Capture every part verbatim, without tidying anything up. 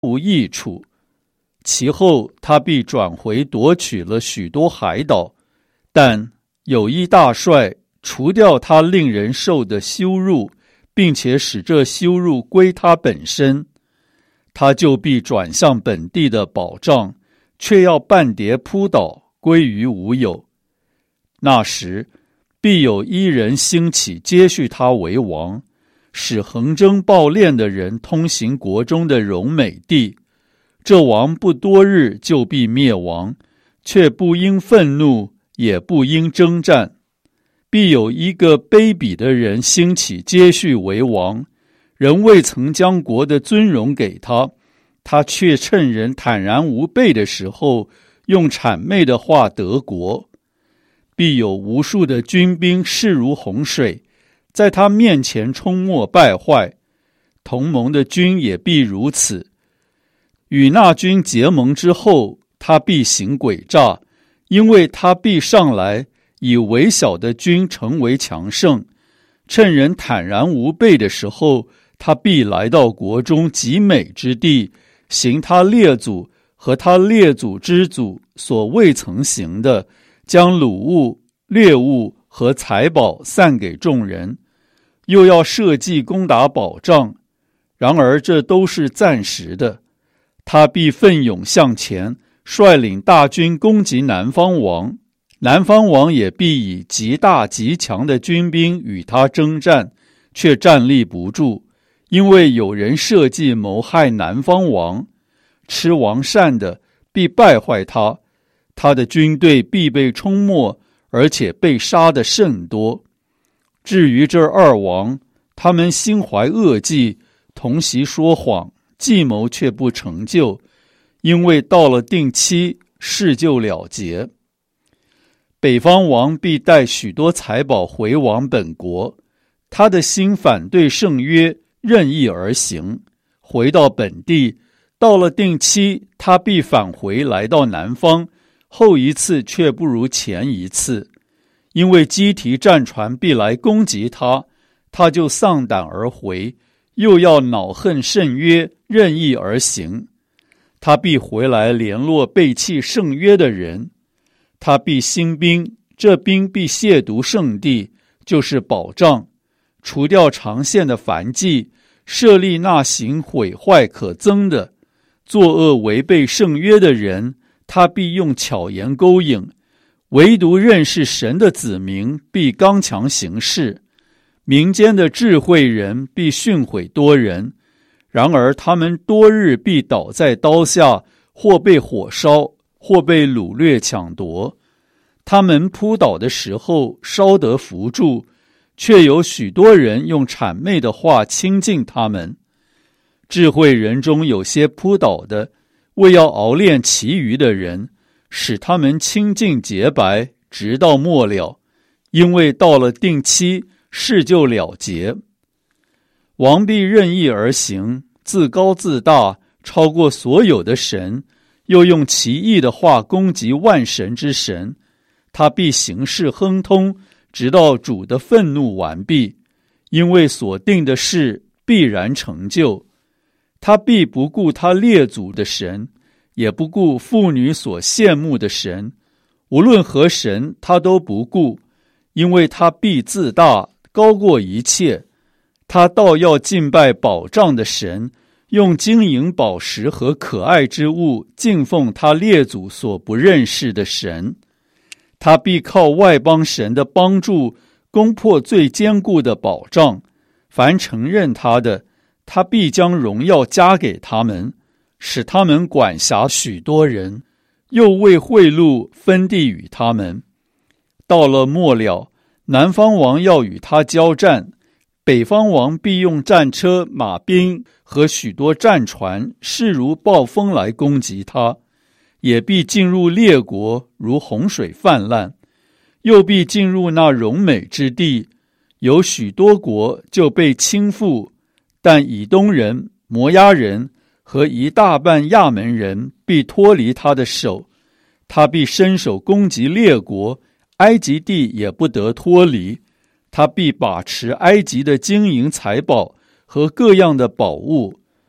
无益处。其后他必转回夺取了许多海岛，但有一大帅除掉他令人受的羞辱，并且使这羞辱归他本身，他就必转向本地的保障，却要半跌扑倒，归于无有。那时必有一人兴起接续他为王，使横征暴敛的人通行国中的荣美地。这王不多日就必灭亡，却不应愤怒，也不应征战。必有一个卑鄙的人兴起接续为王，人未曾将国的尊荣给他，他却趁人坦然无备的时候，用谄媚的话得国。必有无数的军兵势如洪水，在他面前冲没败坏，同盟的军也必如此。与那军结盟之后，他必行诡诈，因为他必上来，以微小的军成为强盛。趁人坦然无备的时候，他必来到国中极美之地，行他列祖和他列祖之祖所未曾行的，将掳物、掠物和财宝散给众人，又要设计攻打保障。然而这都是暂时的。他必奋勇向前，率领大军攻击南方王，南方王也必以极大极强的军兵与他征战，却站立不住，因为有人设计谋害南方王。吃王膳的必败坏他，他的军队必被冲没，而且被杀的甚多。至于这二王，他们心怀恶计，同席说谎，计谋却不成就，因为到了定期，事就了结。北方王必带许多财宝回往本国，他的心反对圣约，任意而行，回到本地。到了定期，他必返回来到南方，后一次却不如前一次，因为基提战船必来攻击他，他就丧胆而回，又要恼恨圣约，任意而行。他必回来联络背弃圣约的人，他必兴兵，这兵必亵渎圣地，就是保障，除掉长线的燔祭，设立那行毁坏可憎的，作恶违背圣约的人，他必用巧言勾引，唯独认识神的子民必刚强行事。民间的智慧人必训诲多人，然而他们多日必倒在刀下，或被火烧，或被掳掠抢夺。他们扑倒的时候稍得扶助，却有许多人用谄媚的话亲近他们。智慧人中有些扑倒的，为要熬炼其余的人，使他们清净洁白，直到末了，因为到了定期，事就了结。王必任意而行，自高自大，超过所有的神，又用奇异的话攻击万神之神。他必行事亨通，直到主的愤怒完毕，因为所定的事必然成就。他必不顾他列祖的神，也不顾妇女所羡慕的神，无论何神他都不顾，因为他必自大，高过一切。他倒要敬拜保障的神，用金银宝石和可爱之物敬奉他列祖所不认识的神。他必靠外邦神的帮助，攻破最坚固的保障。凡承认他的，他必将荣耀加给他们，使他们管辖许多人，又为贿赂分地与他们。到了末了，南方王要与他交战，北方王必用战车、马兵和许多战船，势如暴风来攻击他，也必进入列国，如洪水泛滥，又必进入那荣美之地，有许多国就被倾覆。但以东人、摩押人和一大半亚门人必脱离他的手，他必伸手攻击列国，埃及地也不得脱离。他必把持埃及的金银财宝和各样的宝物，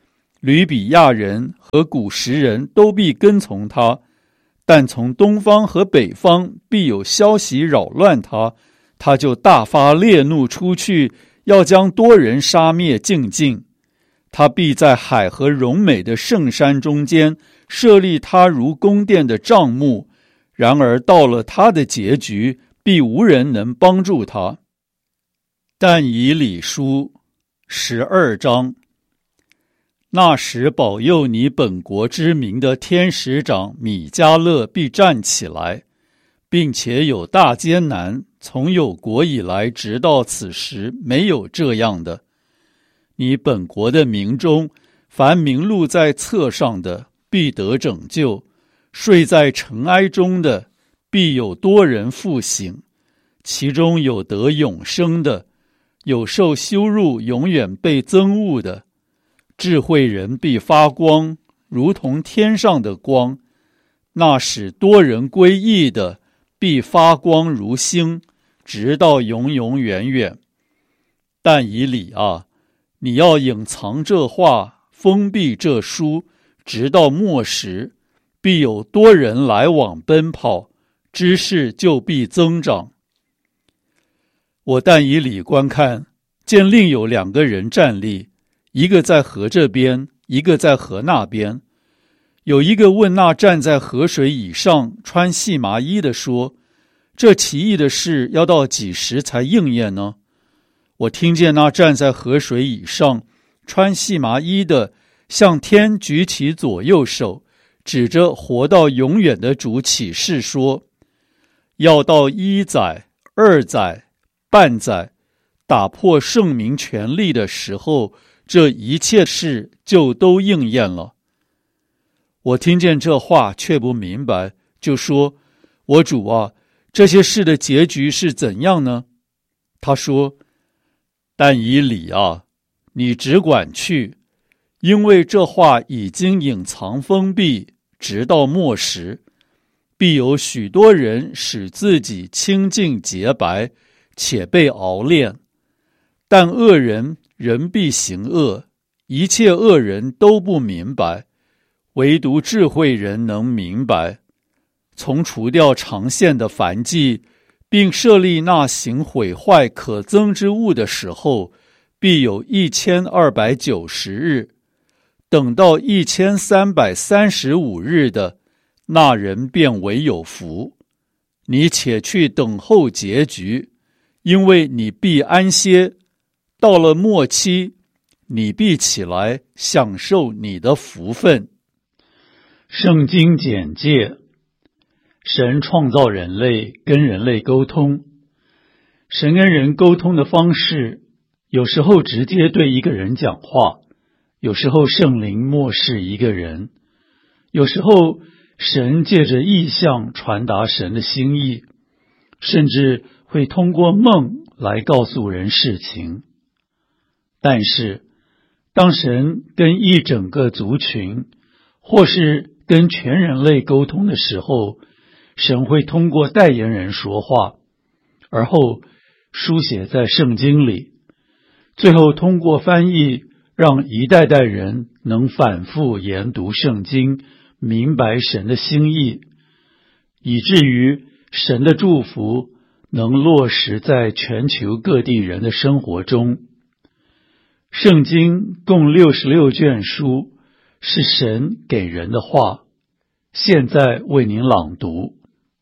吕比亚人和古时人都必跟从他，但从东方和北方必有消息扰乱他，他就大发烈怒出去，要将多人杀灭净尽。他必在海和荣美的圣山中间设立他如宫殿的帐幕，然而到了他的结局，必无人能帮助他。但以理书十二章。那时保佑你本国之名的天使长米迦勒必站起来，并且有大艰难，从有国以来直到此时没有这样的。你本国的民中，凡名录在册上的必得拯救，睡在尘埃中的必有多人复醒，其中有得永生的，有受羞辱永远被憎恶的。智慧人必发光，如同天上的光，那使多人归义的必发光如星，直到永永远远。但以理啊，你要隐藏这话，封闭这书，直到末时，必有多人来往奔跑，知识就必增长。我但以理观看，见另有两个人站立，一个在河这边，一个在河那边。有一个问那站在河水以上穿细麻衣的说，这奇异的事要到几时才应验呢？我听见那站在河水以上穿细麻衣的向天举起左右手，指着活到永远的主起誓说，要到一载、二载、半载，打破圣民权力的时候，这一切事就都应验了。我听见这话却不明白，就说，我主啊，这些事的结局是怎样呢？他说，但以理啊，你只管去，因为这话已经隐藏封闭，直到末时，必有许多人使自己清净洁白，且被熬炼。但恶人人必行恶，一切恶人都不明白，唯独智慧人能明白。从除掉长线的燔祭，并设立那行毁坏可憎之物的时候，必有一千二百九十日。等到一千三百三十五日的，那人便为有福。你且去等候结局，因为你必安歇。到了末期，你必起来享受你的福分。圣经简介：神创造人类，跟人类沟通。神跟人沟通的方式，有时候直接对一个人讲话，有时候圣灵默示一个人，有时候神借着异象传达神的心意，甚至会通过梦来告诉人事情。但是，当神跟一整个族群，或是跟全人类沟通的时候，神会通过代言人说话，而后书写在圣经里，最后通过翻译，让一代代人能反复研读圣经，明白神的心意，以至于神的祝福能落实在全球各地人的生活中。圣经共六十六卷书，是神给人的话。现在为您朗读。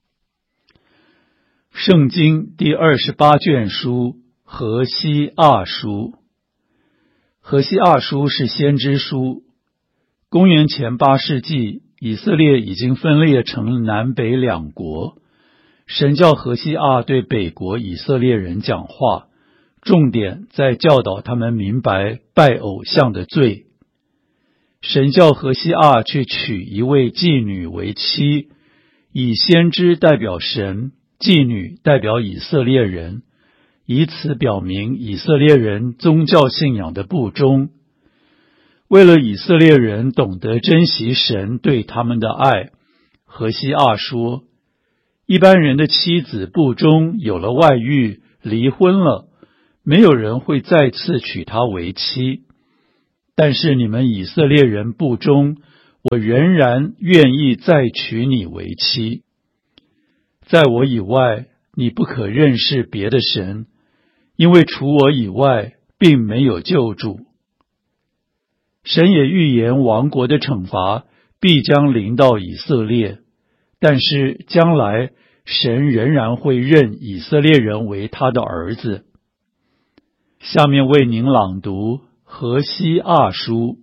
圣经第二十八卷书，何西阿书。何西阿书是先知书。公元前八世纪，以色列已经分裂成南北两国。神叫何西阿对北国以色列人讲话，重点在教导他们明白拜偶像的罪。神叫何西阿去娶一位妓女为妻，以先知代表神，妓女代表以色列人，以此表明以色列人宗教信仰的不忠。为了以色列人懂得珍惜神对他们的爱，何西阿说，一般人的妻子不忠，有了外遇，离婚了，没有人会再次娶她为妻。 但是你们以色列人不忠，我仍然愿意再娶你为妻。在我以外，你不可认识别的神，因为除我以外，并没有救主。神也预言亡国的惩罚必将临到以色列，但是将来神仍然会认以色列人为他的儿子。下面为您朗读何西阿书。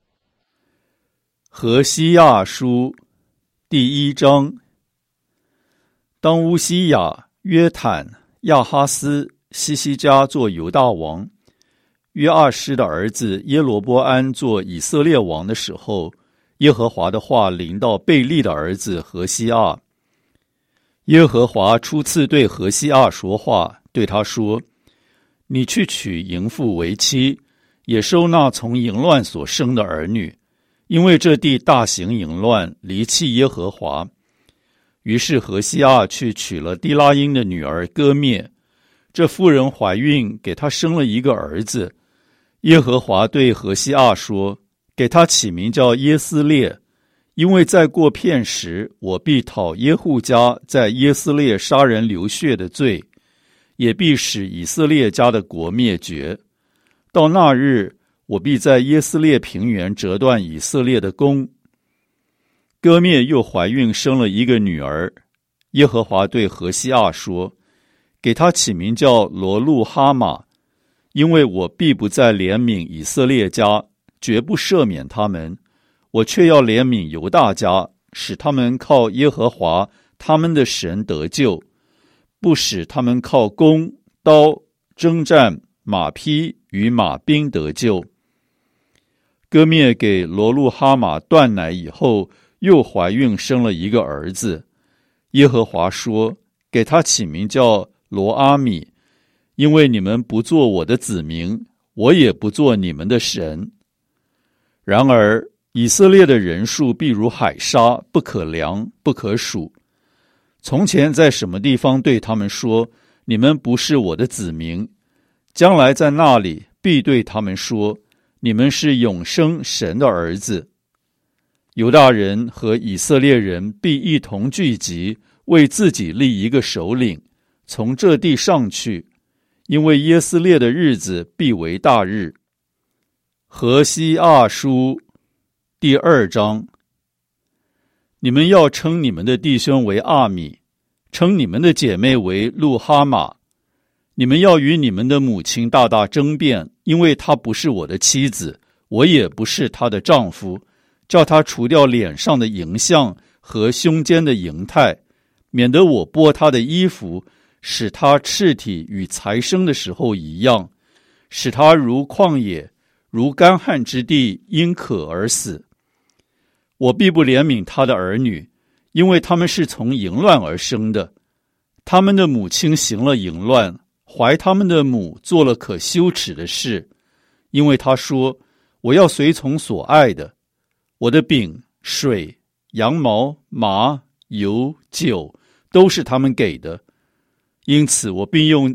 何西阿书第一章。当乌西雅、约坦、亚哈斯、西西家做犹大王，约阿施的儿子耶罗波安做以色列王的时候，耶和华的话临到贝利的儿子何西阿。耶和华初次对何西阿说话，对他说：你去娶淫妇为妻，也收纳从淫乱所生的儿女，因为这地大行淫乱，离弃耶和华。于是何西阿去娶了低拉因的女儿歌灭，这妇人怀孕，给他生了一个儿子。耶和华对何西阿说：给他起名叫耶斯列，因为再过片时，我必讨耶户家在耶斯列杀人流血的罪，也必使以色列家的国灭绝。到那日，我必在耶斯列平原折断以色列的弓。歌灭又怀孕生了一个女儿。耶和华对何西阿说：给他起名叫罗路哈玛，因为我必不再怜悯以色列家，绝不赦免他们，我却要怜悯犹大家，使他们靠耶和华他们的神得救，不使他们靠弓、刀、征战、马匹与马兵得救。歌灭给罗路哈玛断奶以后，又怀孕生了一个儿子。耶和华说：给他起名叫罗阿米，因为你们不做我的子民，我也不做你们的神。然而以色列的人数必如海沙，不可量，不可数。从前在什么地方对他们说，你们不是我的子民，将来在那里必对他们说，你们是永生神的儿子。犹大人和以色列人必一同聚集，为自己立一个首领，从这地上去，因为耶斯列的日子必为大日。何西阿书第二章。你们要称你们的弟兄为阿米，称你们的姐妹为路哈玛。你们要与你们的母亲大大争辩，因为她不是我的妻子，我也不是她的丈夫，叫她除掉脸上的淫相和胸间的淫态，免得我剥她的衣服，使她赤体与才生的时候一样，使她如旷野，如干旱之地，因渴而死。我必不怜悯他的儿女，因为他们是从淫乱而生的。他们的母亲行了淫乱，怀他们的母做了可羞耻的事。因为他说：我要随从所爱的，我的饼、水、羊毛、麻、油、酒都是他们给的。因此我必用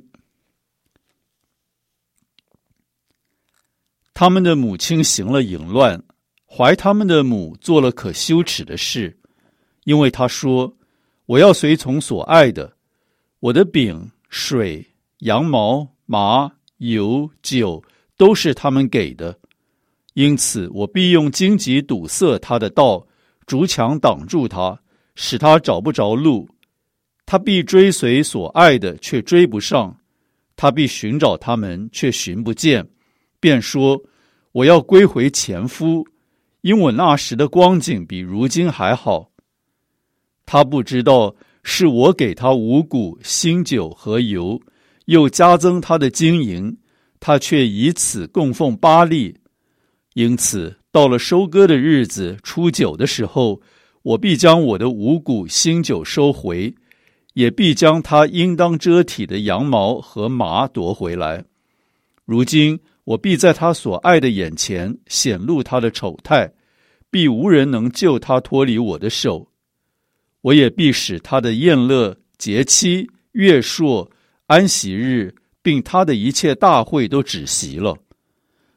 他们的母亲行了淫乱，怀他们的母做了可羞耻的事。因为他说：我要随从所爱的，我的饼、水、羊毛、麻、油、酒都是他们给的。因此我必用荆棘堵塞他的道，竹墙挡住他，使他找不着路。他必追随所爱的，却追不上；他必寻找他们，却寻不见。便说：我要归回前夫，因我那时的光景比如今还好。他不知道是我给他五谷、新酒和油，又加增他的金银，他却以此供奉巴力。因此到了收割的日子，初九的时候，我必将我的五谷、新酒收回，也必将他应当遮体的羊毛和麻夺回来。如今我必在他所爱的眼前显露他的丑态，必无人能救他脱离我的手。我也必使他的宴乐、节期、月朔、安息日，并他的一切大会都止息了。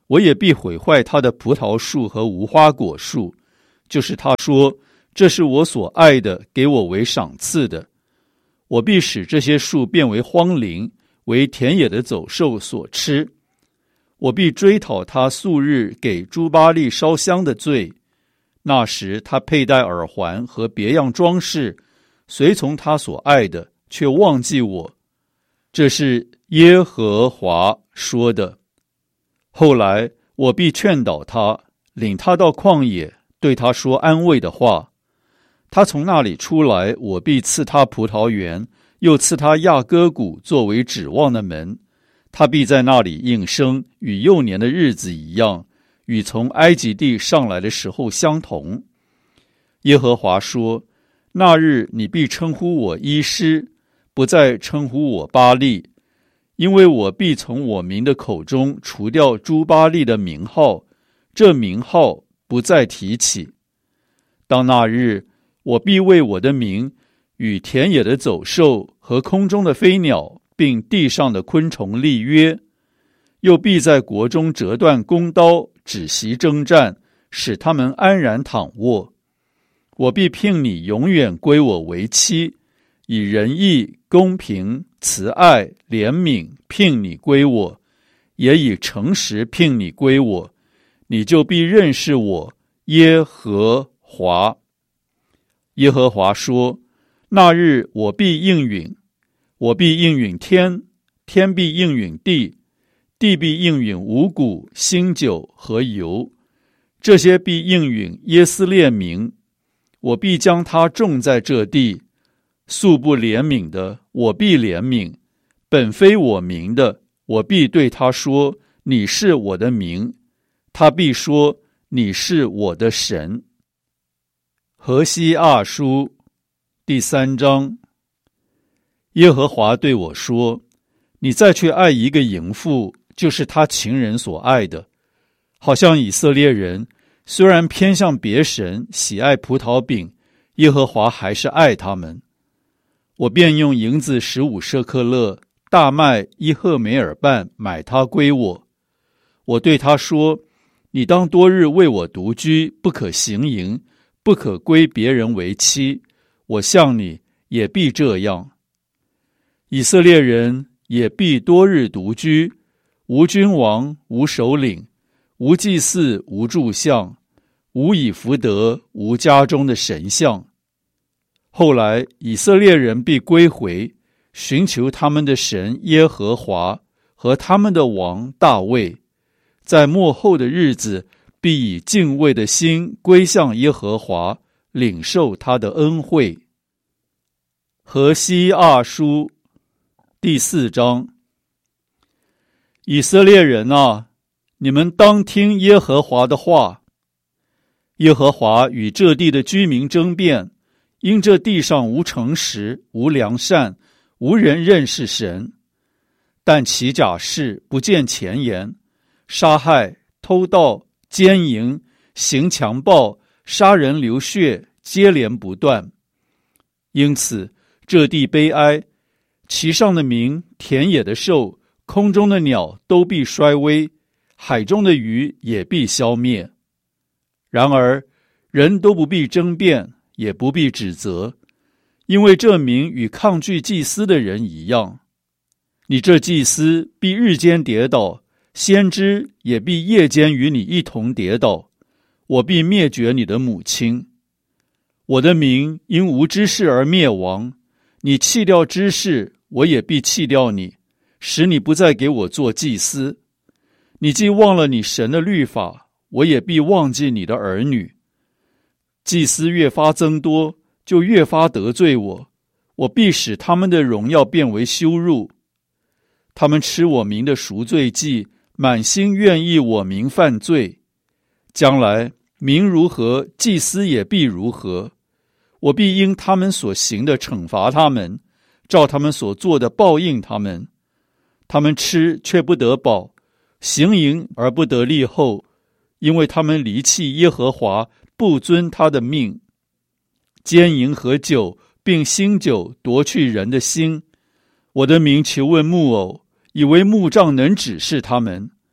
我也必毁坏他的葡萄树和无花果树，就是他说，这是我所爱的，给我为赏赐的。我必使这些树变为荒林，为田野的走兽所吃。我必追讨他素日给诸巴力烧香的罪。那时他佩戴耳环和别样装饰，随从他所爱的，却忘记我。这是耶和华说的。后来我必劝导他，领他到旷野，对他说安慰的话。他从那里出来，我必赐他葡萄园，又赐他亚割谷作为指望的门。他必在那里应生，与幼年的日子一样，与从埃及地上来的时候相同。耶和华说，那日你必称呼我伊施，不再称呼我巴力，因为我必从我民的口中除掉诸巴力的名号，这名号不再提起。当那日，我必为我的名与田野的走兽和空中的飞鸟并地上的昆虫立约，又必在国中折断弓刀，止息征战，使他们安然躺卧。我必聘你永远归我为妻，以仁义、公平、慈爱、怜悯聘你归我，也以诚实聘你归我，你就必认识我耶和华。耶和华说，那日我必应允，我必应允天，天必应允地，地必应允五谷、新酒和油，这些必应允耶斯列民。我必将他种在这地，素不怜悯的，我必怜悯；本非我民的，我必对他说，你是我的民。他必说，你是我的神。何西阿书第三章。耶和华对我说，你再去爱一个淫妇，就是他情人所爱的，好像以色列人虽然偏向别神，喜爱葡萄饼，耶和华还是爱他们。我便用银子十五舍克勒，大麦一赫梅尔半买他归我。我对他说，你当多日为我独居，不可行淫，不可归别人为妻，我向你也必这样。以色列人也必多日独居，无君王，无首领，无祭祀，无柱像，无以弗得，无家中的神像。后来以色列人必归回，寻求他们的神耶和华和他们的王大卫，在末后的日子必以敬畏的心归向耶和华，领受他的恩惠。何西阿书第四章。以色列人啊，你们当听耶和华的话。耶和华与这地的居民争辩，因这地上无诚实，无良善，无人认识神。但其假事不见前言，杀害、偷盗、奸淫、行强暴、杀人流血，接连不断。因此这地悲哀，其上的民、田野的兽、空中的鸟都必衰微，海中的鱼也必消灭。然而人都不必争辩，也不必指责，因为这民与抗拒祭司的人一样。你这祭司必日间跌倒，先知也必夜间与你一同跌倒，我必灭绝你的母亲。我的民因无知识而灭亡，你弃掉知识，我也必弃掉你，使你不再给我做祭司。你既忘了你神的律法，我也必忘记你的儿女。祭司越发增多，就越发得罪我，我必使他们的荣耀变为羞辱。他们吃我民的赎罪祭，满心愿意我民犯罪。将来民如何，祭司也必如何。我必因他们所行的惩罚他们，照他们所做的报应他们。他们吃却不得饱，行淫而不得立后，因为他们离弃耶和华，不遵他的命。奸淫和酒并新酒夺去人的心。我的民求问木偶，以为木杖能指示他们。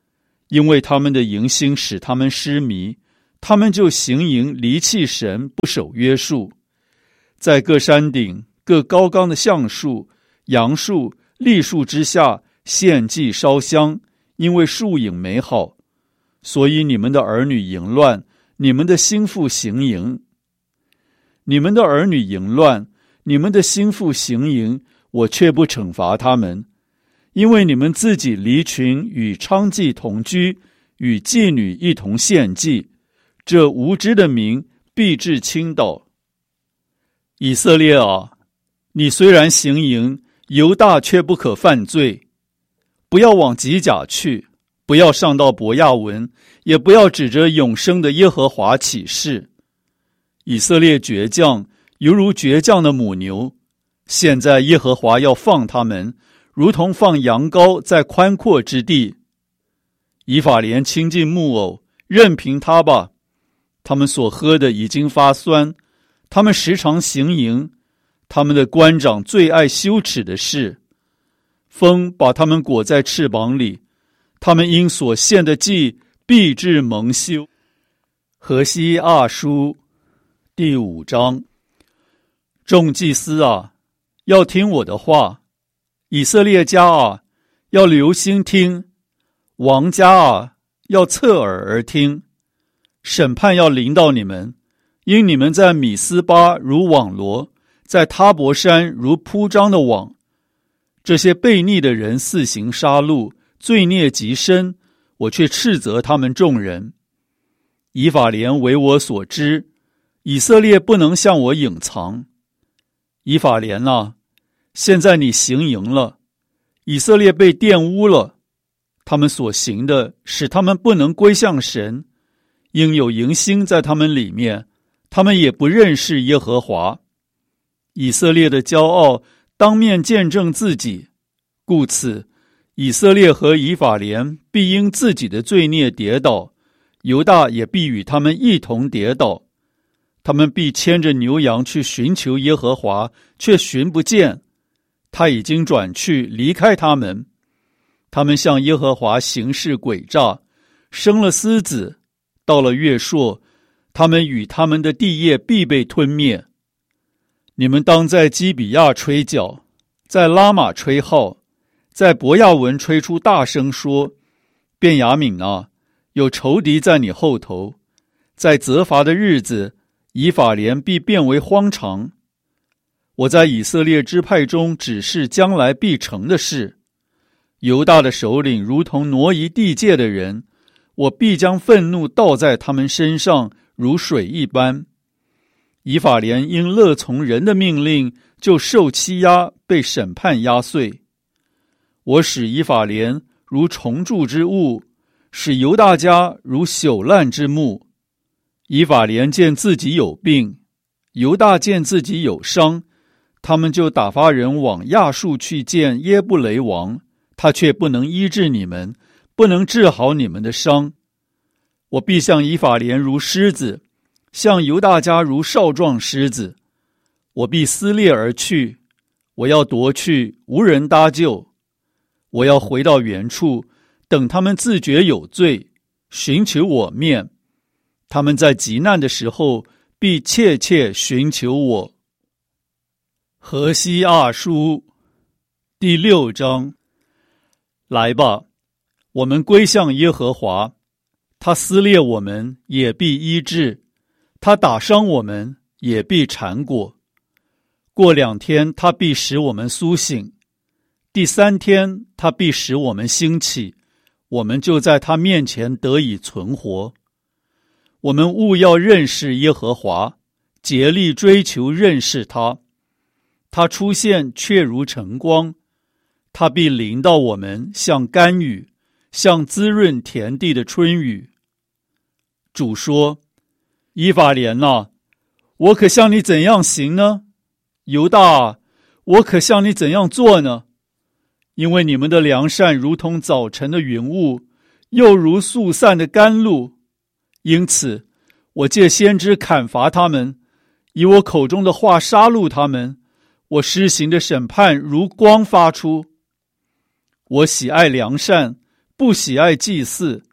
因为他们的淫心使他们失迷，他们就行淫离弃神，不守约束，在各山顶、各高冈的橡树、杨树、栗树之下献祭烧香，因为树影美好。所以你们的儿女淫乱，你们的心腹行淫。你们的儿女淫乱，你们的心腹行淫，我却不惩罚他们，因为你们自己离群与娼妓同居，与妓女一同献祭，这无知的民必致倾倒。以色列啊，你虽然行淫，犹大却不可犯罪。不要往吉甲去，不要上到伯亚文，也不要指着永生的耶和华起誓。以色列倔强，犹如倔强的母牛，现在耶和华要放他们，如同放羊羔在宽阔之地。以法莲亲近木偶，任凭他吧，他们所喝的已经发酸，他们时常行淫，他们的官长最爱羞耻的事。风把他们裹在翅膀里，他们因所献的祭必致蒙羞。何西阿书第五章。众祭司啊，要听我的话；以色列家啊，要留心听；王家啊，要侧耳而听。审判要临到你们，因你们在米斯巴如网罗，在他伯山如铺张的网。这些悖逆的人肆行杀戮，罪孽极深，我却斥责他们众人。以法莲为我所知，以色列不能向我隐藏。以法莲啊，现在你行淫了，以色列被玷污了，他们所行的使他们不能归向神，因有淫心在他们里面，他们也不认识耶和华。以色列的骄傲当面见证自己，故此以色列和以法莲必因自己的罪孽跌倒，犹大也必与他们一同跌倒。他们必牵着牛羊去寻求耶和华，却寻不见，他已经转去离开他们。他们向耶和华行事诡诈，生了狮子，到了月朔，他们与他们的地业必被吞灭。你们当在基比亚吹角，在拉玛吹号，在伯亚文吹出大声说：便雅悯啊，有仇敌在你后头。在责罚的日子，以法莲必变为荒场。我在以色列支派中指示将来必成的事。犹大的首领如同挪移地界的人，我必将愤怒倒在他们身上，如水一般。以法莲因乐从人的命令，就受欺压，被审判压碎。我使以法莲如虫蛀之物，使犹大家如朽烂之木。以法莲见自己有病，犹大见自己有伤，他们就打发人往亚述去见耶布雷王，他却不能医治你们，不能治好你们的伤。我必向以法莲如狮子，向犹大家如少壮狮子。我必撕裂而去，我要夺去，无人搭救。我要回到原处，等他们自觉有罪，寻求我面。他们在极难的时候，必切切寻求我。何西阿书第六章。来吧，我们归向耶和华，他撕裂我们，也必医治；他打伤我们，也必缠裹。过两天，他必使我们苏醒；第三天，他必使我们兴起，我们就在他面前得以存活。我们务要认识耶和华，竭力追求认识他。他出现却如晨光，他必临到我们，像甘雨，像滋润田地的春雨。主说：以法莲啊，我可向你怎样行呢？犹大啊，我可向你怎样做呢？因为你们的良善如同早晨的云雾，又如速散的甘露。因此，我借先知砍伐他们，以我口中的话杀戮他们。我施行的审判如光发出。我喜爱良善，不喜爱祭祀。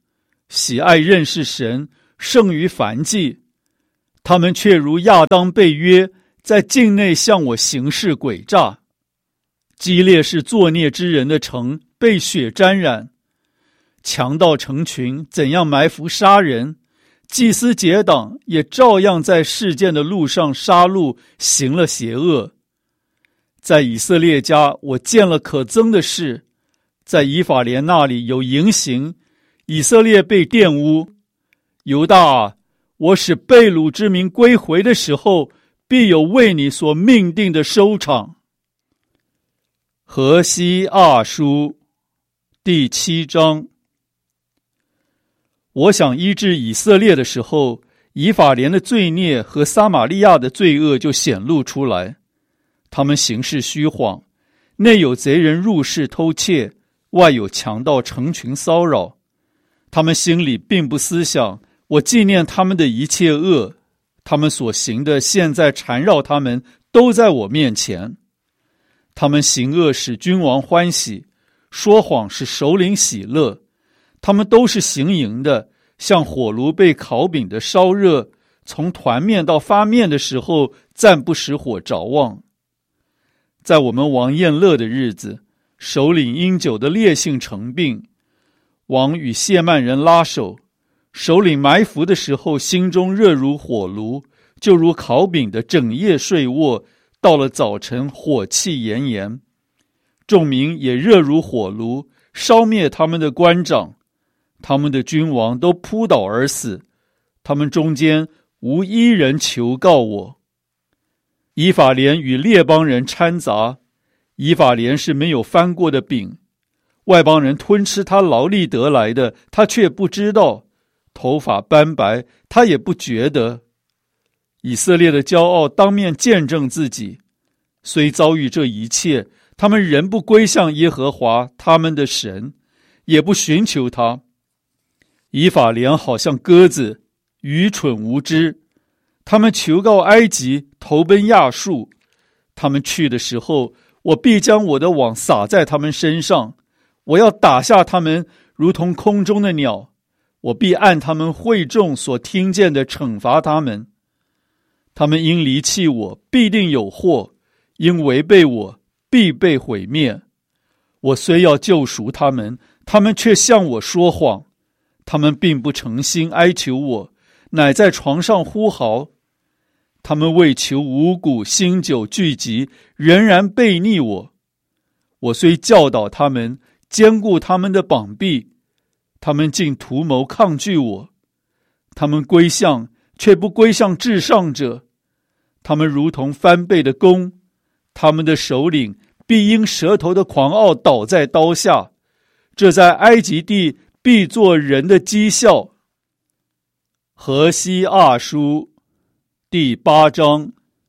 喜爱认识神，胜于燔祭。他们却如亚当被约，在境内向我行事诡诈。基列是作孽之人的城，被血沾染。强盗成群，怎样埋伏杀人？祭司结党也照样在事件的路上杀戮，行了邪恶。在以色列家，我见了可憎的事，在以法莲那里有淫行，以色列被玷污。犹大啊，我使被掳之民归回的时候，必有为你所命定的收场。何西阿书第七章。我想医治以色列的时候，以法莲的罪孽和撒玛利亚的罪恶就显露出来。他们行事虚谎，内有贼人入室偷窃，外有强盗成群骚扰。他们心里并不思想，我纪念他们的一切恶，他们所行的现在缠绕他们，都在我面前。他们行恶使君王欢喜，说谎使首领喜乐。他们都是行淫的，像火炉被烤饼的烧热，从团面到发面的时候，暂不使火着旺。在我们王宴乐的日子，首领因酒的烈性成病，王与谢曼人拉手，首领埋伏的时候，心中热如火炉，就如烤饼的整夜睡卧，到了早晨火气炎炎。众民也热如火炉，烧灭他们的官长，他们的君王都扑倒而死，他们中间无一人求告我。以法莲与列邦人掺杂，以法莲是没有翻过的饼，外邦人吞吃他劳力得来的，他却不知道，头发斑白，他也不觉得。以色列的骄傲当面见证自己，虽遭遇这一切，他们仍不归向耶和华他们的神，也不寻求他。以法莲好像鸽子，愚蠢无知，他们求告埃及，投奔亚述。他们去的时候，我必将我的网撒在他们身上，我要打下他们，如同空中的鸟。我必按他们会众所听见的惩罚他们。他们因离弃我，必定有祸；因违背我，必被毁灭。我虽要救赎他们，他们却向我说谎。他们并不诚心哀求我，乃在床上呼嚎。他们为求五谷新酒聚集，仍然背逆我。我虽教导他们，坚固他们的膀臂，他们竟图谋抗拒我。他们归向，却不归向至上者。他们如同翻倍的弓，他们的首领必因舌头的狂傲倒在刀下。这在埃及地必作人的讥笑。何西阿书第八章。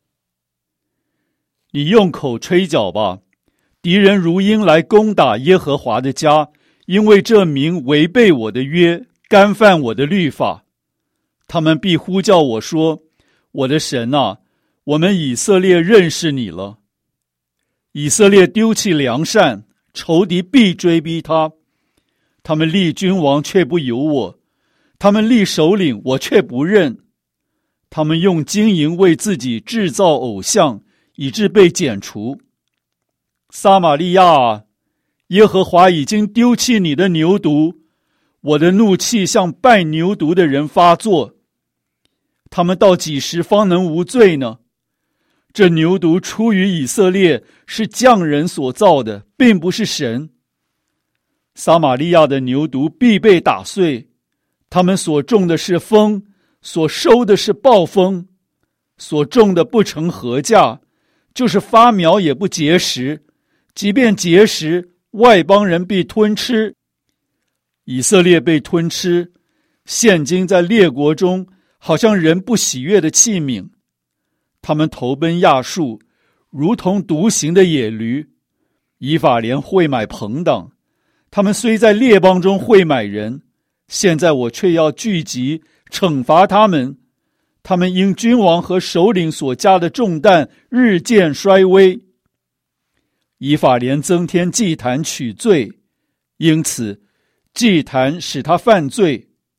你用口吹角吧，敌人如鹰来攻打耶和华的家，因为这民违背我的约，干犯我的律法。他们必呼叫我说，我的神啊，我们以色列认识你了。以色列丢弃良善，仇敌必追逼他。他们立君王却不由我，他们立首领我却不认。他们用金银为自己制造偶像，以致被剪除。撒玛利亚啊，耶和华已经丢弃你的牛犊，我的怒气向拜牛犊的人发作。他们到几时方能无罪呢？这牛犊出于以色列，是匠人所造的，并不是神。撒玛利亚的牛犊必被打碎，他们所种的是风，所收的是暴风，所种的不成禾稼，就是发苗也不结实，即便结实，外邦人必吞吃。以色列被吞吃，现今在列国中，好像人不喜悦的器皿。他们投奔亚述，如同独行的野驴。以法莲会买朋党，他们虽在列邦中会买人，现在我却要聚集惩罚他们。他们因君王和首领所加的重担日渐衰微。以法莲增添祭坛取罪，因此祭坛使他犯罪，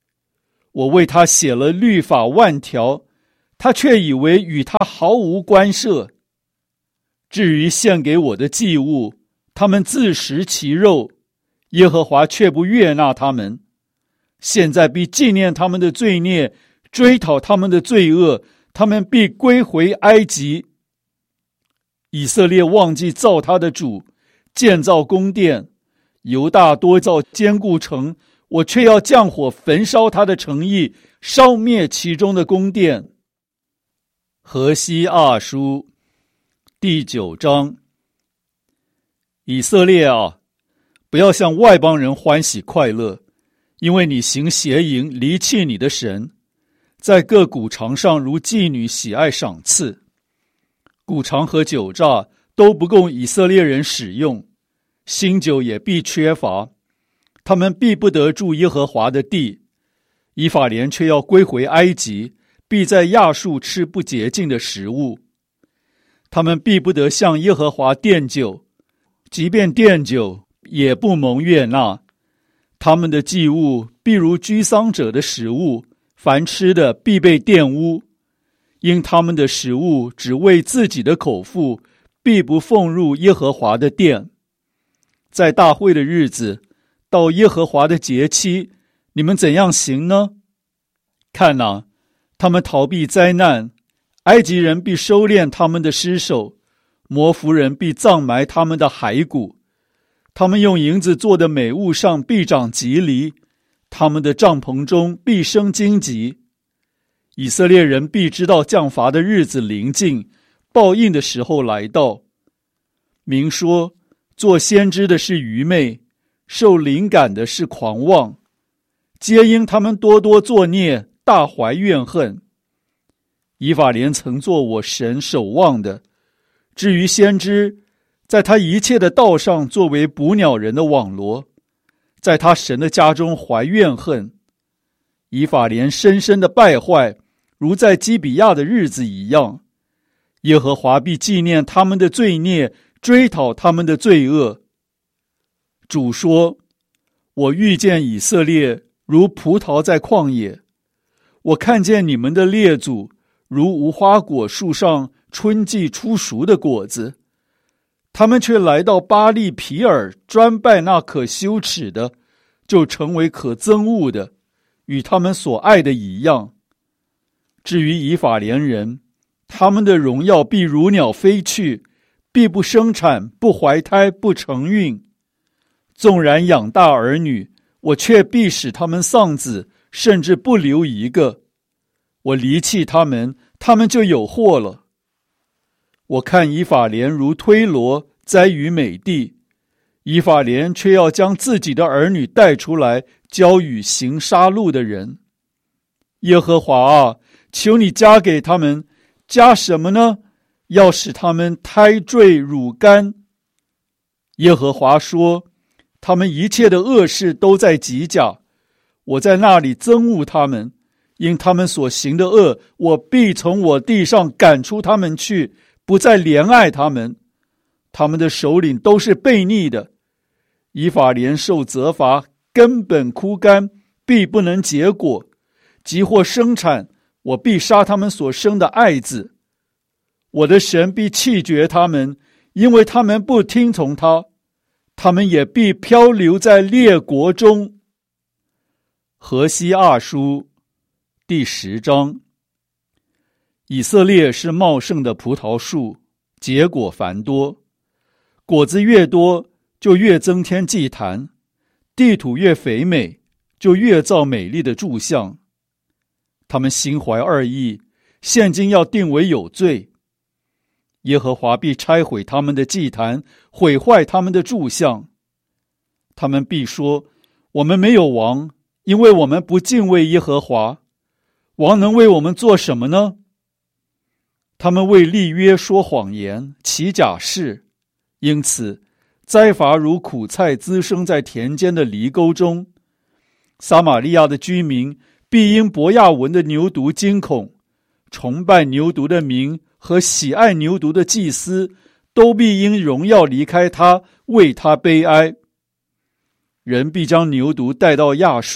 我为他写了律法万条，他却以为与他毫无关涉。至于献给我的祭物，他们自食其肉，耶和华却不悦纳他们。现在必纪念他们的罪孽，追讨他们的罪恶，他们必归回埃及。以色列忘记造他的主，建造宫殿，犹大多造坚固城，我却要降火焚烧他的城邑，烧灭其中的宫殿。何西阿书第九章。以色列啊，不要向外邦人欢喜快乐，因为你行邪淫，离弃你的神，在各谷场上如妓女喜爱赏赐。谷场和酒榨都不供以色列人使用，新酒也必缺乏，他们必不得住耶和华的地。以法莲却要归回埃及，必在亚述吃不洁净的食物。他们必不得向耶和华奠酒，即便奠酒，也不蒙悦纳。他们的祭物必如居丧者的食物，凡吃的必被玷污。因他们的食物只为自己的口腹，必不奉入耶和华的殿。在大会的日子，到耶和华的节期，你们怎样行呢？看哪，他们逃避灾难，埃及人必收敛他们的尸首，摩弗人必葬埋他们的骸骨。他们用银子做的美物上必长棘藜，他们的帐篷中必生荆棘。以色列人必知道降罚的日子临近，报应的时候来到。明说，做先知的是愚昧，受灵感的是狂妄，皆因他们多多作孽，大怀怨恨。以法莲曾做我神守望的，至于先知，在他一切的道上作为捕鸟人的网罗，在他神的家中怀怨恨。以法莲深深的败坏，如在基比亚的日子一样。耶和华必纪念他们的罪孽，追讨他们的罪恶。主说，我遇见以色列如葡萄在旷野，我看见你们的列祖如无花果树上春季初熟的果子，他们却来到巴利皮尔，专拜那可羞耻的，就成为可憎恶的，与他们所爱的一样。至于以法莲人，他们的荣耀必如鸟飞去，必不生产，不怀胎，不成孕。纵然养大儿女，我却必使他们丧子，甚至不留一个。我离弃他们，他们就有祸了。我看以法莲如推罗，栽于美地，以法莲却要将自己的儿女带出来，交与行杀戮的人。耶和华啊，求你加给他们，加什么呢？要使他们胎坠乳干。耶和华说，他们一切的恶事都在吉甲，我在那里憎恶他们，因他们所行的恶，我必从我地上赶出他们去，不再怜爱他们。他们的首领都是悖逆的。以法莲受责罚，根本枯干，必不能结果。即或生产，我必杀他们所生的爱子。我的神必弃绝他们，因为他们不听从他，他们也必漂流在列国中。何西阿书第十章。以色列是茂盛的葡萄树，结果繁多，果子越多，就越增添祭坛，地土越肥美，就越造美丽的柱像。他们心怀二意，现今要定为有罪。耶和华必拆毁他们的祭坛，毁坏他们的柱像。他们必说，我们没有王，因为我们不敬畏耶和华。王能为我们做什么呢？他们为立约说谎言，起假誓，因此灾罚如苦菜滋生在田间的犁沟中。撒玛利亚的居民必因伯亚文的牛犊惊恐，崇拜牛犊的民和喜爱牛犊的祭司都必因荣耀离开他，为他悲哀。人必将牛犊带到亚述，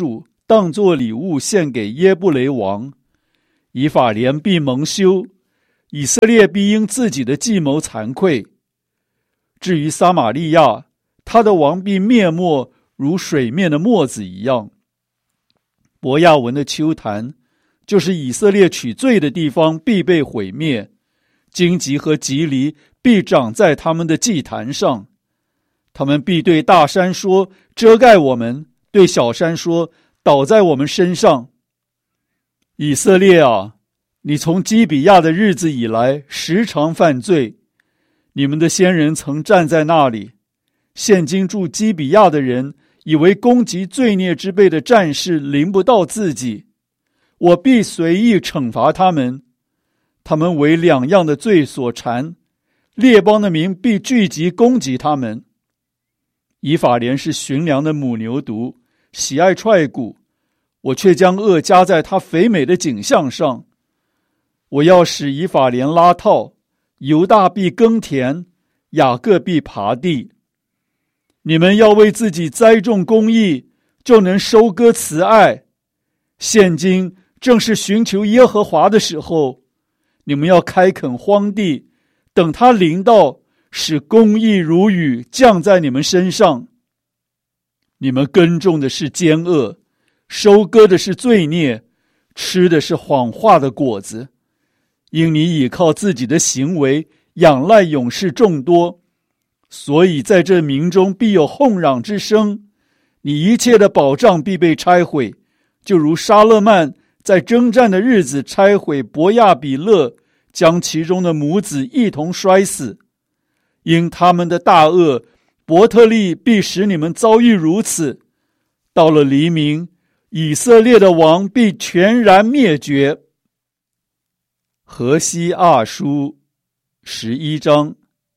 当作礼物献给耶布雷王，以法莲必蒙羞，以色列必因自己的计谋惭愧。至于撒玛利亚，他的王必灭没，如水面的沫子一样。伯亚文的丘坛，就是以色列取罪的地方，必被毁灭。荆棘和棘藜必长在他们的祭坛上。他们必对大山说，遮盖我们；对小山说，倒在我们身上。以色列啊，你从基比亚的日子以来，时常犯罪。你们的先人曾站在那里，现今住基比亚的人，以为攻击罪孽之辈的战士临不到自己，我必随意惩罚他们。他们为两样的罪所缠，列邦的民必聚集攻击他们。以法莲是驯良的母牛犊，喜爱踹骨，我却将恶加在他肥美的颈项上。我要使以法莲拉套，犹大必耕田，雅各必耙地。你们要为自己栽种公义，就能收割慈爱。现今正是寻求耶和华的时候，你们要开垦荒地，等他临到，使公义如雨降在你们身上。你们耕种的是奸恶，收割的是罪孽，吃的是谎话的果子。因你倚靠自己的行为，仰赖勇士众多，所以在这民中必有哄嚷之声。你一切的保障必被拆毁，就如沙勒曼在征战的日子拆毁伯亚比勒，将其中的母子一同摔死。因他们的大恶，伯特利必使你们遭遇如此。到了黎明，以色列的王必全然灭绝。何西阿书十一章。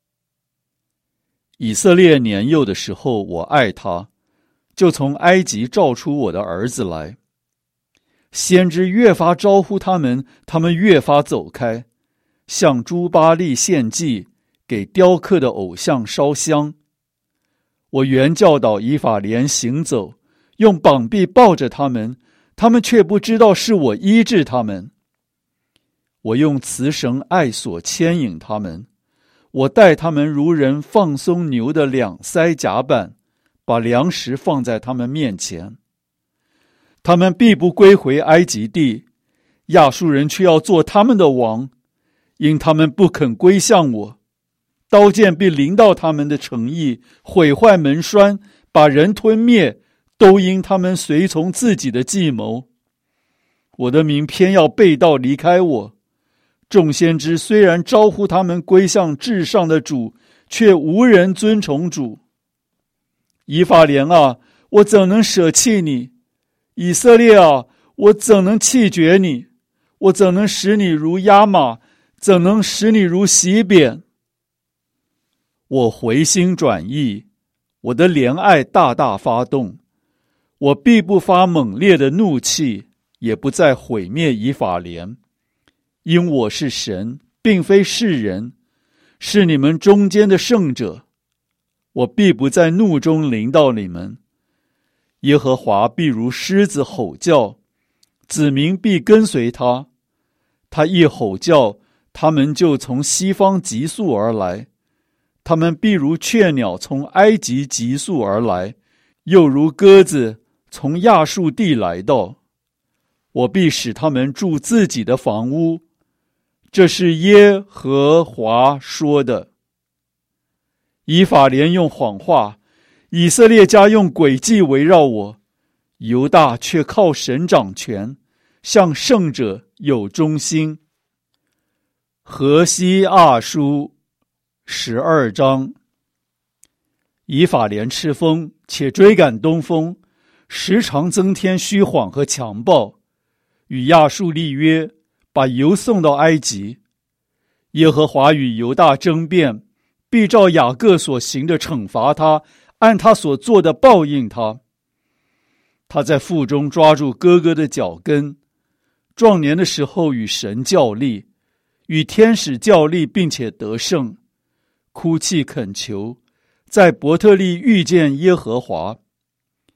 以色列年幼的时候，我爱他，就从埃及召出我的儿子来。先知越发招呼他们，他们越发走开，向诸巴力献祭，给雕刻的偶像烧香。我原教导以法莲行走，用膀臂抱着他们，他们却不知道是我医治他们。我用慈绳爱索牵引他们，我带他们如人放松牛的两腮甲板，把粮食放在他们面前。他们必不归回埃及地，亚述人却要做他们的王，因他们不肯归向我。刀剑必临到他们的城邑，毁坏门栓，把人吞灭，都因他们随从自己的计谋。我的民偏要背道离开我。众先知虽然招呼他们归向至上的主，却无人尊崇主。以法莲啊，我怎能舍弃你？以色列啊，我怎能弃绝你？我怎能使你如亚玛？怎能使你如洗扁？我回心转意，我的怜爱大大发动，我必不发猛烈的怒气，也不再毁灭以法莲。因我是神，并非世人，是你们中间的圣者。我必不在怒中临到你们。耶和华必如狮子吼叫，子民必跟随他。他一吼叫，他们就从西方急速而来。他们必如雀鸟从埃及急速而来，又如鸽子从亚述地来到。我必使他们住自己的房屋。这是耶和华说的。以法莲用谎话，以色列家用诡计围绕我，犹大却靠神掌权，向圣者有忠心。何西阿书十二章。以法莲吃风，且追赶东风，时常增添虚谎和强暴，与亚述立约，把油送到埃及。耶和华与犹大争辩，必照雅各所行的惩罚他，按他所做的报应他。他在腹中抓住哥哥的脚跟，壮年的时候与神较力，与天使较力，并且得胜，哭泣恳求，在伯特利遇见耶和华。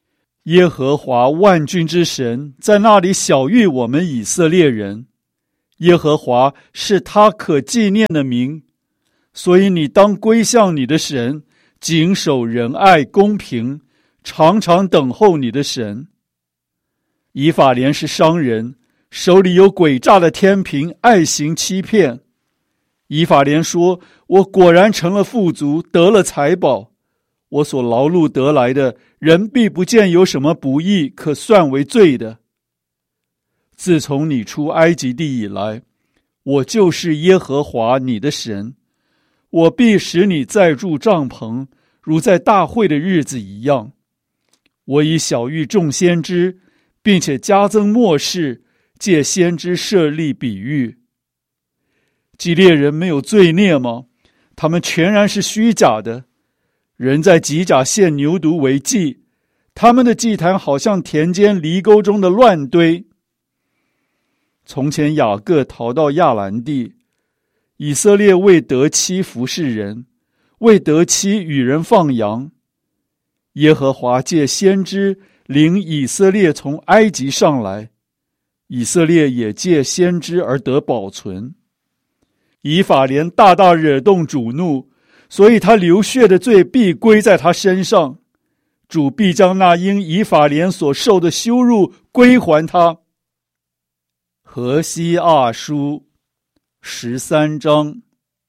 耶和华万军之神在那里晓谕我们以色列人，耶和华是他可纪念的名，所以你当归向你的神，谨守仁爱公平，常常等候你的神。以法莲是商人，手里有诡诈的天平，爱行欺骗。以法莲说，我果然成了富足，得了财宝，我所劳碌得来的，人必不见有什么不义可算为罪的。自从你出埃及地以来，我就是耶和华你的神，我必使你再住帐篷，如在大会的日子一样。我已晓谕众先知，并且加增末世，借先知设立比喻。基列人没有罪孽吗？他们全然是虚假的。人在吉甲献牛犊为祭，他们的祭坛好像田间犁沟中的乱堆。从前雅各逃到亚兰地，以色列为得妻服侍人，为得妻与人放羊。耶和华借先知领以色列从埃及上来，以色列也借先知而得保存。以法莲大大惹动主怒，所以他流血的罪必归在他身上，主必将那因以法莲所受的羞辱归还他。何西阿书十三章。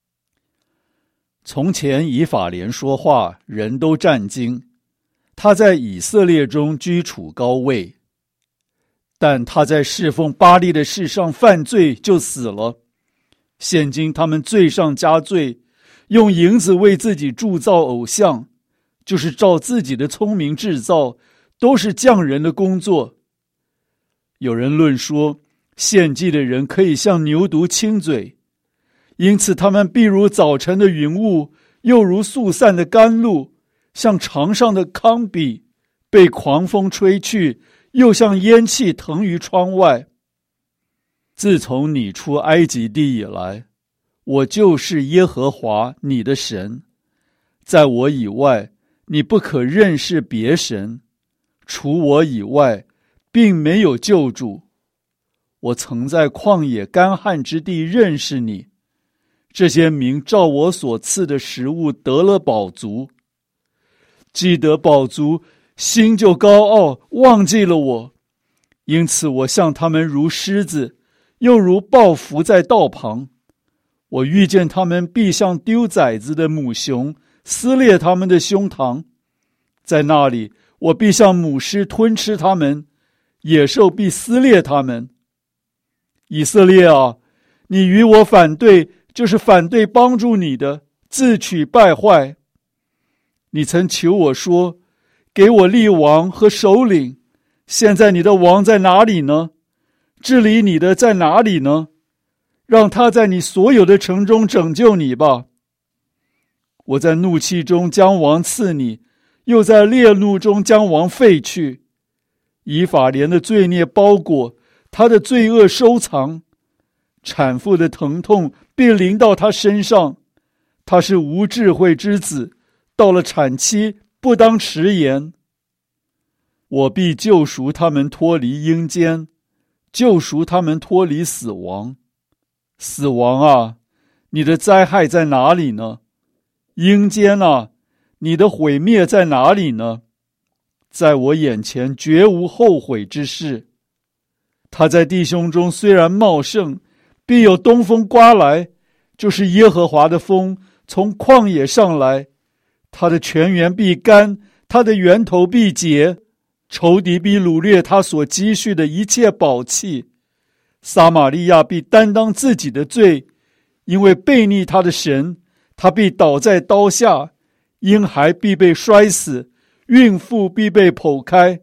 从前以法莲说话，人都战惊，他在以色列中居处高位，但他在侍奉巴力的事上犯罪，就死了。现今他们罪上加罪，用银子为自己铸造偶像，就是照自己的聪明制造，都是匠人的工作。有人论说，献祭的人可以像牛犊亲嘴，因此他们必如早晨的云雾，又如速散的甘露，像场上的糠秕，被狂风吹去，又像烟气腾于窗外。自从你出埃及地以来，我就是耶和华你的神，在我以外，你不可认识别神，除我以外，并没有救主。我曾在旷野干旱之地认识你，这些民照我所赐的食物得了饱足。既得饱足，心就高傲，忘记了我，因此我向他们如狮子，又如豹伏在道旁。我遇见他们，必像丢崽子的母熊，撕裂他们的胸膛。在那里，我必像母狮吞吃他们，野兽必撕裂他们。以色列啊，你与我反对，就是反对帮助你的，自取败坏。你曾求我说，给我立王和首领，现在你的王在哪里呢？治理你的在哪里呢？让他在你所有的城中拯救你吧。我在怒气中将王赐你，又在烈怒中将王废去。以法莲的罪孽包裹，他的罪恶收藏，产妇的疼痛必临到他身上。他是无智慧之子，到了产期不当迟延。我必救赎他们脱离阴间，救赎他们脱离死亡。死亡啊，你的灾害在哪里呢？阴间啊，你的毁灭在哪里呢？在我眼前绝无后悔之事。他在弟兄中虽然茂盛，必有东风刮来，就是耶和华的风从旷野上来。他的泉源必干，他的源头必结，仇敌必掳掠他所积蓄的一切宝器。撒玛利亚必担当自己的罪，因为悖逆他的神，他必倒在刀下，婴孩必被摔死，孕妇必被剖开。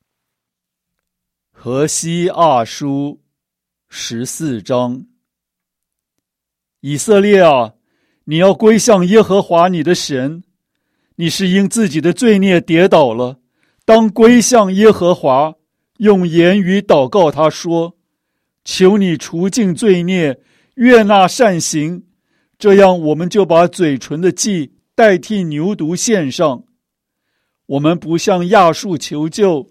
何西阿书十四章。以色列啊，你要归向耶和华你的神，你是因自己的罪孽跌倒了，当归向耶和华，用言语祷告他说，求你除尽罪孽，悦纳善行，这样我们就把嘴唇的祭代替牛犊献上。我们不向亚述求救，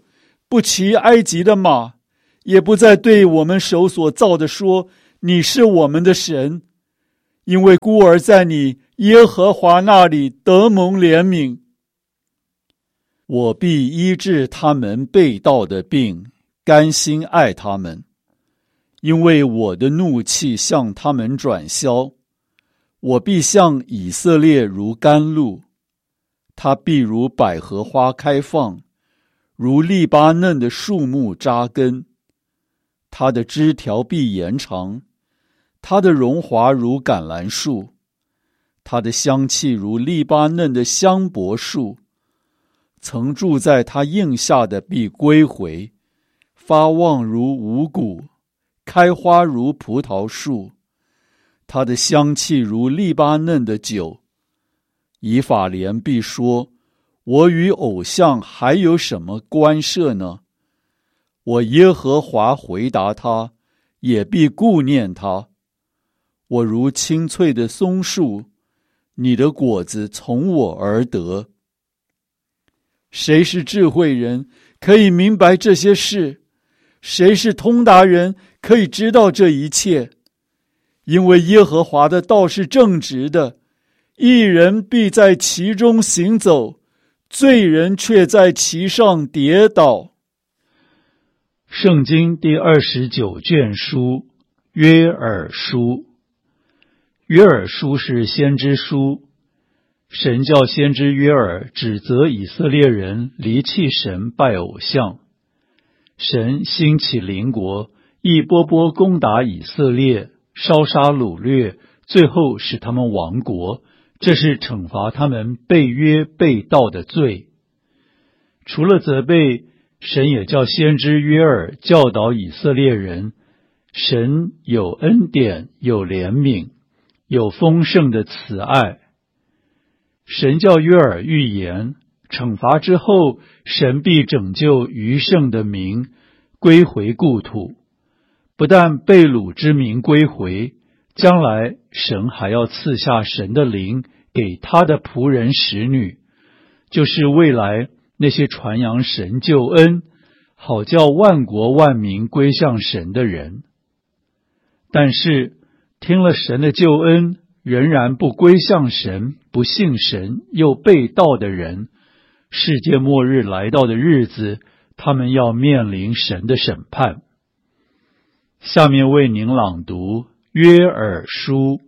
不骑埃及的马，也不再对我们手所造的说，你是我们的神，因为孤儿在你耶和华那里得蒙怜悯。我必医治他们背道的病，甘心爱他们，因为我的怒气向他们转消。我必向以色列如甘露，它必如百合花开放，如利巴嫩的树木扎根。它的枝条必延长，它的荣华如橄榄树，它的香气如利巴嫩的香柏树。曾住在它荫下的必归回，发旺如五谷，开花如葡萄树。它的香气如利巴嫩的酒。以法莲必说，我与偶像还有什么关涉呢？我耶和华回答他，也必顾念他。我如青翠的松树，你的果子从我而得。谁是智慧人，可以明白这些事？谁是通达人，可以知道这一切？因为耶和华的道是正直的，义人必在其中行走，罪人却在其上跌倒。 圣经第二十九卷书，约珥书。约珥书是先知书，神叫先知约珥指责以色列人离弃神，拜偶像。神兴起邻国，一波波攻打以色列，烧杀掳掠，最后使他们亡国，这是惩罚他们背约背道的罪。除了责备，神也叫先知约珥教导以色列人，神有恩典，有怜悯，有丰盛的慈爱。神叫约珥预言，惩罚之后，神必拯救余剩的民，归回故土。不但被掳之民归回，将来神还要赐下神的灵给他的仆人使女，就是未来那些传扬神救恩，好叫万国万民归向神的人。但是听了神的救恩，仍然不归向神，不信神，又背道的人，世界末日来到的日子，他们要面临神的审判。下面为您朗读约珥书。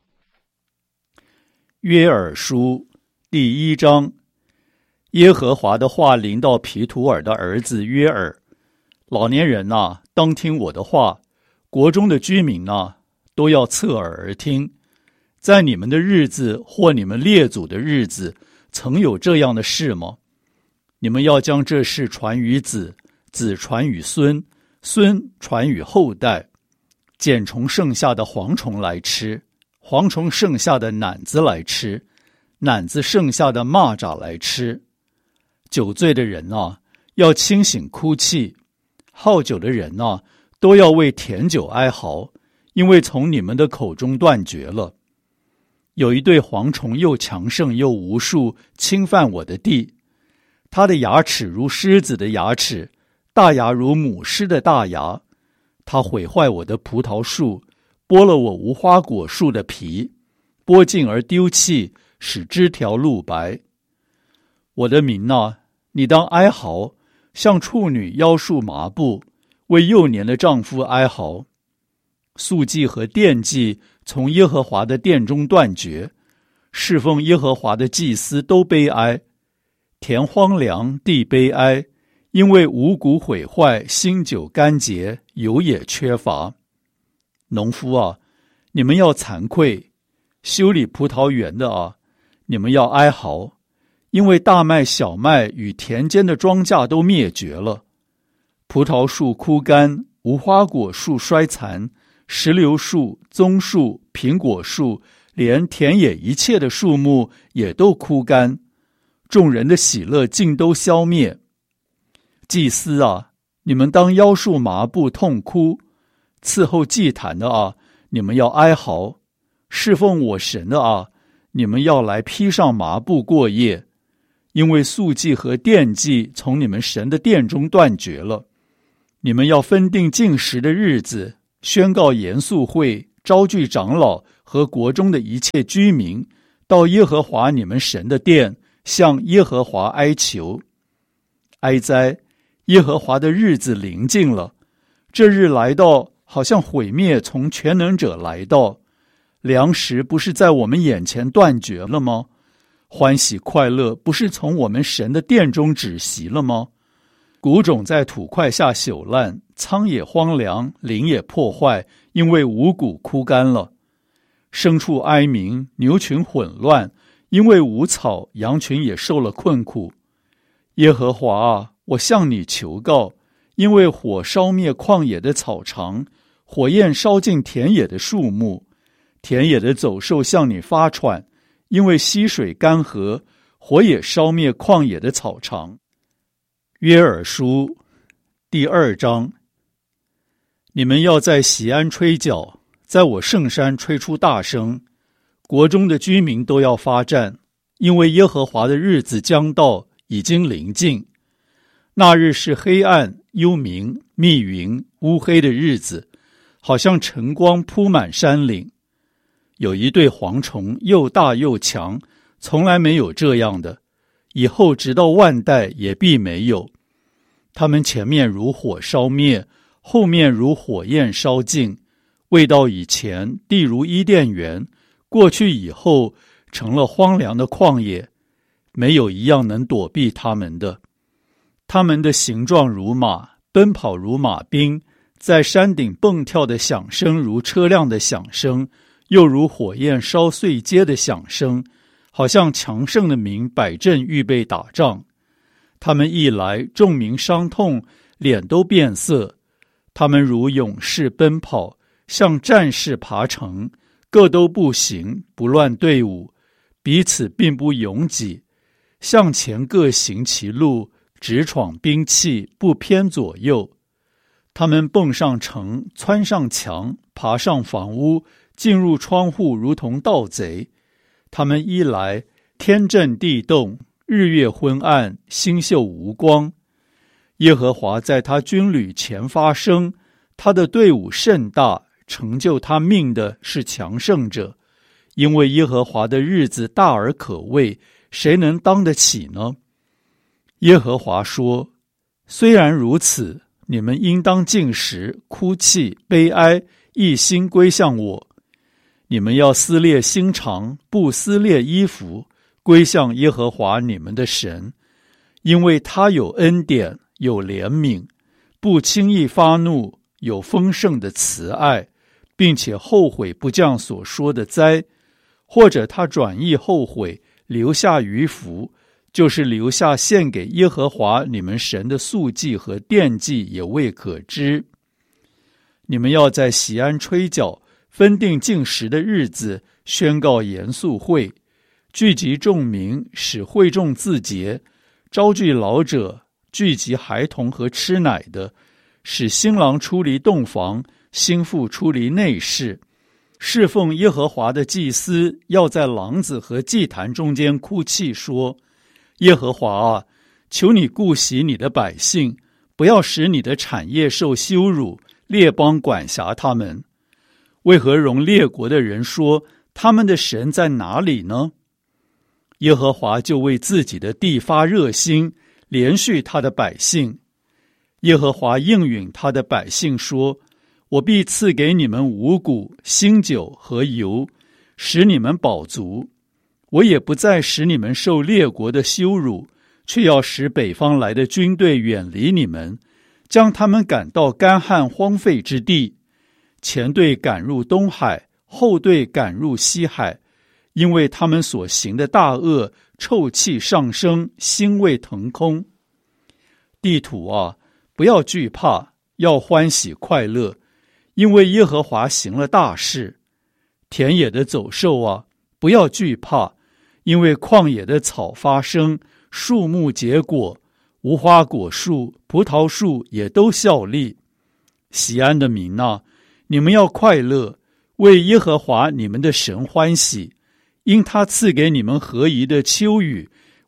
约珥书第一章。耶和华的话临到毗土珥的儿子约珥，老年人啊，当听我的话，国中的居民啊，都要侧耳而听。在你们的日子或你们列祖的日子，曾有这样的事吗？你们要将这事传于子，子传于孙，孙传与后代。茧虫剩下的蝗虫来吃，蝗虫剩下的蝻子来吃，蝻子剩下的蚂蚱来吃。酒醉的人啊，要清醒哭泣；好酒的人啊，都要为甜酒哀嚎，因为从你们的口中断绝了。有一对蝗虫又强盛又无数，侵犯我的地。它的牙齿如狮子的牙齿，大牙如母狮的大牙。它毁坏我的葡萄树，剥了我无花果树的皮，剥尽而丢弃，使枝条露白。我的民啊，你当哀嚎，像处女腰束麻布，为幼年的丈夫哀嚎。素祭和奠祭从耶和华的殿中断绝，侍奉耶和华的祭司都悲哀。田荒凉，地悲哀，因为五谷毁坏，新酒干结，油也缺乏。农夫啊，你们要惭愧；修理葡萄园的啊，你们要哀嚎，因为大麦、小麦与田间的庄稼都灭绝了。葡萄树枯干，无花果树衰残，石榴树、棕树、苹果树，连田野一切的树木也都枯干，众人的喜乐尽都消灭。祭司啊，你们当腰束麻布痛哭；伺候祭坛的啊，你们要哀嚎；侍奉我神的啊，你们要来披上麻布过夜。 因为素祭和奠祭从你们神的殿中断绝了。你们要分定禁食的日子，宣告严肃会，招聚长老和国中的一切居民，到耶和华你们神的殿，向耶和华哀求。哀哉！耶和华的日子临近了，这日来到，好像毁灭从全能者来到。粮食不是在我们眼前断绝了吗？欢喜快乐不是从我们神的殿中止息了吗？谷种在土块下朽烂，仓也荒凉，林也破坏，因为五谷枯干了。牲畜哀鸣，牛群混乱，因为无草，羊群也受了困苦。耶和华啊，我向你求告，因为火烧灭旷野的草场，火焰烧尽田野的树木，田野的走兽向你发喘，因为溪水干涸，火也烧灭旷野的草场。约珥书第二章。你们要在锡安吹角，在我圣山吹出大声，国中的居民都要发战，因为耶和华的日子将到，已经临近。那日是黑暗、幽冥、密云、乌黑的日子，好像晨光铺满山岭。有一对蝗虫，又大又强，从来没有这样的，以后直到万代也必没有。他们前面如火烧灭，后面如火焰烧尽。未到以前，地如伊甸园；过去以后，成了荒凉的旷野，没有一样能躲避他们的。他们的形状如马，奔跑如马兵，在山顶蹦跳的响声如车辆的响声，又如火焰烧碎秸的响声，好像强盛的民摆阵预备打仗。他们一来，众民伤痛，脸都变色。他们如勇士奔跑，像战士爬城，各都步行，不乱队伍，彼此并不拥挤，向前各行其路，直闯兵器，不偏左右。他们蹦上城，窜上墙，爬上房屋，进入窗户，如同盗贼。他们一来，天震地动，日月昏暗，星宿无光。耶和华在他军旅前发声，他的队伍甚大，成就他命的是强盛者。因为耶和华的日子大而可畏，谁能当得起呢？耶和华说，虽然如此，你们应当禁食，哭泣，悲哀，一心归向我。你们要撕裂心肠，不撕裂衣服，归向耶和华你们的神，因为他有恩典，有怜悯，不轻易发怒，有丰盛的慈爱，并且后悔不降所说的灾，或者他转意后悔，留下余福，就是留下献给耶和华你们神的素祭和奠祭，也未可知。你们要在锡安吹角，分定禁食的日子，宣告严肃会，聚集众民，使会众自洁，招聚老者，聚集孩童和吃奶的，使新郎出离洞房，新妇出离内室。侍奉耶和华的祭司要在廊子和祭坛中间哭泣说，耶和华啊，求你顾惜你的百姓，不要使你的产业受羞辱，列邦管辖他们。为何容列国的人说，他们的神在哪里呢？耶和华就为自己的地发热心，连续他的百姓。耶和华应允他的百姓说，我必赐给你们五谷、新酒和油，使你们饱足。我也不再使你们受列国的羞辱，却要使北方来的军队远离你们，将他们赶到干旱荒废之地。前队赶入东海，后队赶入西海，因为他们所行的大恶，臭气上升，腥味腾空。地土啊，不要惧怕，要欢喜快乐，因为耶和华行了大事。田野的走兽啊，不要惧怕，因为旷野的草发生，树木结果，无花果树、葡萄树也都效力。锡安的民啊，你们要快乐，为耶和华你们的神欢喜，因他赐给你们合宜的秋雨，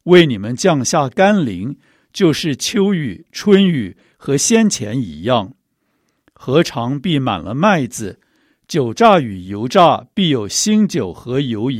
为你们降下甘霖，就是秋雨、春雨和先前一样。何尝必满了麦子？酒榨与油榨必有新酒和油盐。